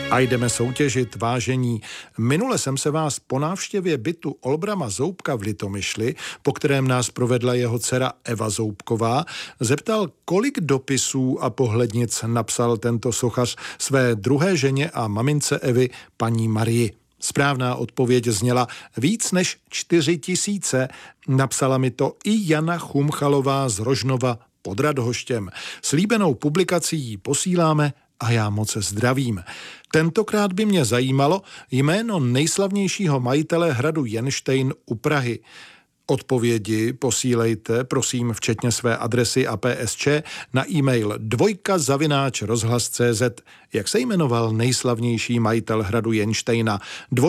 A jdeme soutěžit, vážení. Minule jsem se vás po návštěvě bytu Olbrama Zoubka v Litomyšli, po kterém nás provedla jeho dcera Eva Zoubková, zeptal, kolik dopisů a pohlednic napsal tento sochař své druhé ženě a mamince Evy, paní Marii. Správná odpověď zněla víc než 4 000. Napsala mi to i Jana Chumchalová z Rožnova pod Radhoštěm. Slíbenou publikací ji posíláme a já moc zdravím. Tentokrát by mě zajímalo jméno nejslavnějšího majitele hradu Jenštejn u Prahy. Odpovědi posílejte, prosím, včetně své adresy a PSČ na e-mail dvojka@rozhlas.cz. Jak se jmenoval nejslavnější majitel hradu Jenštejna?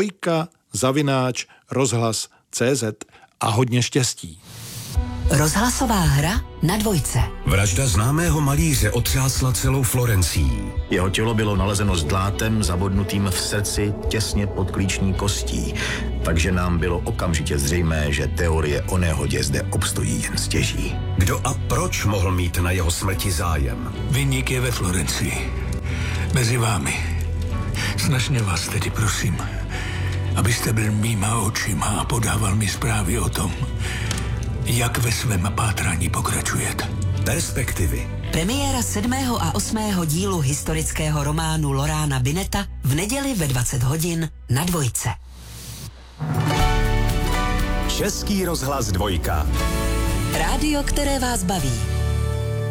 dvojka@rozhlas.cz a hodně štěstí. Rozhlasová hra na Dvojce. Vražda známého malíře otřásla celou Florencií. Jeho tělo bylo nalezeno s dlátem zabodnutým v srdci těsně pod klíční kostí, takže nám bylo okamžitě zřejmé, že teorie o nehodě zde obstojí jen stěží. Kdo a proč mohl mít na jeho smrti zájem? Viník je ve Florencii. Mezi vámi. Snažně vás tedy prosím, abyste byl mýma očima a podával mi zprávy o tom, jak ve svém pátrání pokračujete. Perspektivy. Premiéra 7. a 8. dílu historického románu Lorána Bineta v neděli ve 20 hodin na Dvojce. Český rozhlas Dvojka. Rádio, které vás baví.